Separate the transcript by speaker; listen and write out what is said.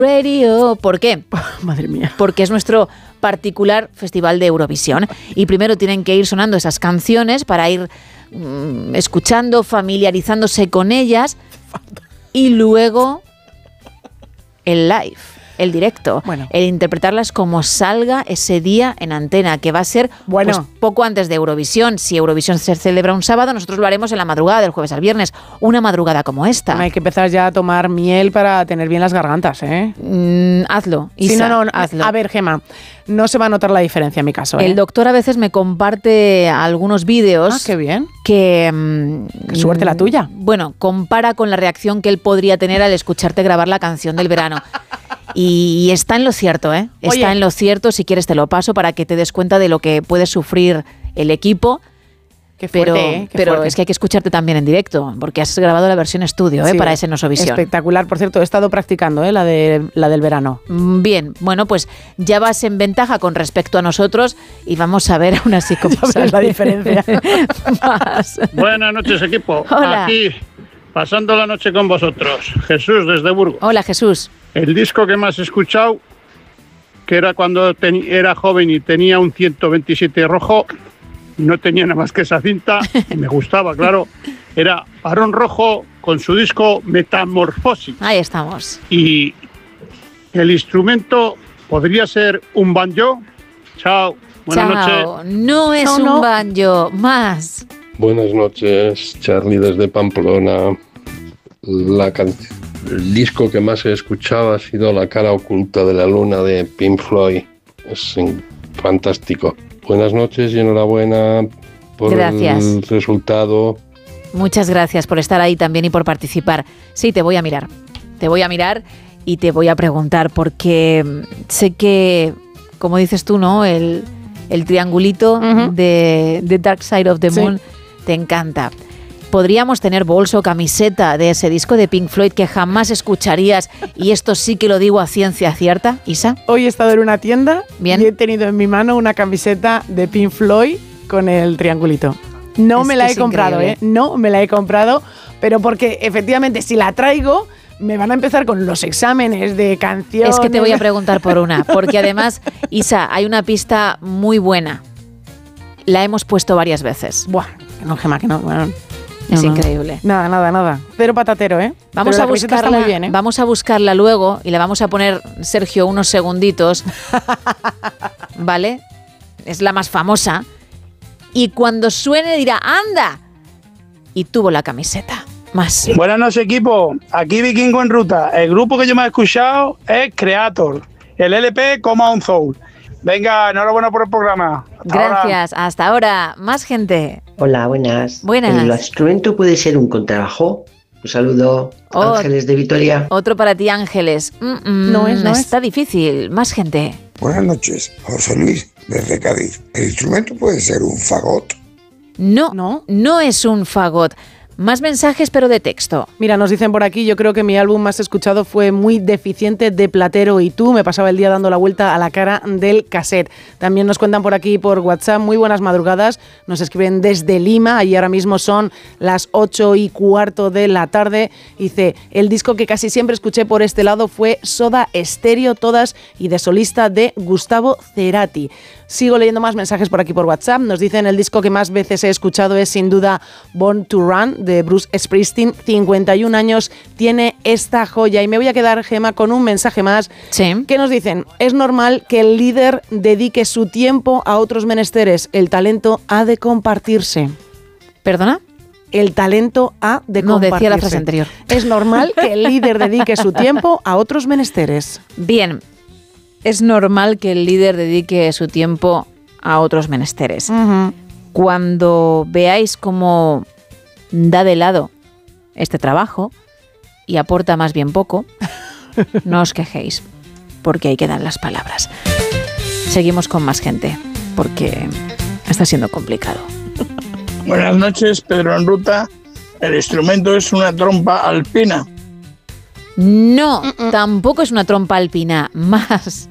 Speaker 1: Radio. ¿Por qué?
Speaker 2: Madre mía.
Speaker 1: Porque es nuestro particular festival de Eurovisión. Y primero tienen que ir sonando esas canciones para ir escuchando, familiarizándose con ellas. Y luego el live, el directo, el interpretarlas como salga ese día en antena, que va a ser pues, poco antes de Eurovisión. Si Eurovisión se celebra un sábado, nosotros lo haremos en la madrugada del jueves al viernes, una madrugada como esta.
Speaker 2: Hay que empezar ya a tomar miel para tener bien las gargantas, ¿eh?
Speaker 1: Hazlo, Isa,
Speaker 2: sí, no,
Speaker 1: hazlo.
Speaker 2: A ver, Gemma, no se va a notar la diferencia en mi caso, ¿eh?
Speaker 1: El doctor a veces me comparte algunos vídeos.
Speaker 2: Ah, qué bien.
Speaker 1: Que
Speaker 2: qué suerte la tuya.
Speaker 1: Bueno, compara con la reacción que él podría tener al escucharte grabar la canción del verano. Y está en lo cierto, ¿eh? Está en lo cierto. Si quieres te lo paso para que te des cuenta de lo que puede sufrir el equipo.
Speaker 2: Qué fuerte,
Speaker 1: pero
Speaker 2: fuerte.
Speaker 1: Es que hay que escucharte también en directo, porque has grabado la versión estudio,
Speaker 2: sí,
Speaker 1: para ese Nosovisión.
Speaker 2: Espectacular, por cierto, he estado practicando, la del verano.
Speaker 1: Bien, bueno, pues ya vas en ventaja con respecto a nosotros y vamos a ver aún así cómo sale
Speaker 2: la diferencia.
Speaker 1: Más.
Speaker 3: Buenas noches, equipo.
Speaker 1: Hola.
Speaker 3: Aquí, pasando la noche con vosotros. Jesús, desde Burgos.
Speaker 1: Hola, Jesús.
Speaker 3: El disco que más he escuchado, que era cuando era joven y tenía un 127 rojo, no tenía nada más que esa cinta, y me gustaba, claro, era Barón Rojo con su disco Metamorfosis.
Speaker 1: Ahí estamos.
Speaker 3: Y el instrumento podría ser un banjo. Chao, buenas noches.
Speaker 1: No es un banjo, más.
Speaker 4: Buenas noches, Charlie desde Pamplona. El disco que más he escuchado ha sido La cara oculta de la luna de Pink Floyd. Es fantástico. Buenas noches y enhorabuena por el resultado.
Speaker 1: Muchas gracias por estar ahí también y por participar. Sí, te voy a mirar. Te voy a mirar y te voy a preguntar porque sé que, como dices tú, ¿no? El triangulito de Dark Side of the Moon te encanta. Podríamos tener bolso o camiseta de ese disco de Pink Floyd que jamás escucharías, y esto sí que lo digo a ciencia cierta, Isa.
Speaker 2: Hoy he estado en una tienda y he tenido en mi mano una camiseta de Pink Floyd con el triangulito. No me la he comprado, no me la he comprado, pero porque efectivamente si la traigo me van a empezar con los exámenes de canciones.
Speaker 1: Es que te voy a preguntar por una, porque además, Isa, hay una pista muy buena. La hemos puesto varias veces.
Speaker 2: Buah, que no, Gemma, que no, bueno.
Speaker 1: Es increíble.
Speaker 2: Nada. Cero patatero, ¿eh?
Speaker 1: Vamos a buscarla,
Speaker 2: está muy bien, ¿eh?
Speaker 1: Vamos a buscarla luego y le vamos a poner, Sergio, unos segunditos. ¿Vale? Es la más famosa. Y cuando suene dirá, ¡anda! Y tuvo la camiseta. Más.
Speaker 5: Buenas noches, equipo. Aquí Vikingo en ruta. El grupo que yo me he escuchado es Creator. El LP Coma on Soul. Venga, enhorabuena por el programa.
Speaker 1: Gracias. Hasta ahora. Más gente.
Speaker 6: Hola, buenas.
Speaker 1: Buenas.
Speaker 6: ¿El instrumento puede ser un contrabajo? Un saludo. Ángeles de Vitoria.
Speaker 1: Otro para ti, Ángeles.
Speaker 2: No
Speaker 1: está difícil. Más gente.
Speaker 7: Buenas noches. José Luis, desde Cádiz. ¿El instrumento puede ser un fagot?
Speaker 1: No es un fagot. Más mensajes, pero de texto.
Speaker 2: Mira, nos dicen por aquí, yo creo que mi álbum más escuchado fue Muy deficiente de Platero y tú. Me pasaba el día dando la vuelta a la cara del cassette. También nos cuentan por aquí por WhatsApp, muy buenas madrugadas. Nos escriben desde Lima y ahora mismo son las 8:15 de la tarde. Dice, el disco que casi siempre escuché por este lado fue Soda Stereo, todas y de solista de Gustavo Cerati. Sigo leyendo más mensajes por aquí por WhatsApp. Nos dicen el disco que más veces he escuchado es sin duda Born to Run de Bruce Springsteen. 51 años tiene esta joya. Y me voy a quedar, Gemma, con un mensaje más.
Speaker 1: Sí.
Speaker 2: Que nos dicen, es normal que el líder dedique su tiempo a otros menesteres. El talento ha de compartirse.
Speaker 1: ¿Perdona?
Speaker 2: El talento ha de compartirse.
Speaker 1: No, decía la frase anterior.
Speaker 2: Es normal que el líder dedique su tiempo a otros menesteres.
Speaker 1: Bien. Es normal que el líder dedique su tiempo a otros menesteres.
Speaker 2: Uh-huh.
Speaker 1: Cuando veáis cómo da de lado este trabajo y aporta más bien poco, no os quejéis, porque ahí quedan las palabras. Seguimos con más gente, porque está siendo complicado.
Speaker 5: Buenas noches, Pedro en ruta. El instrumento es una trompa alpina.
Speaker 1: No, tampoco es una trompa alpina, más.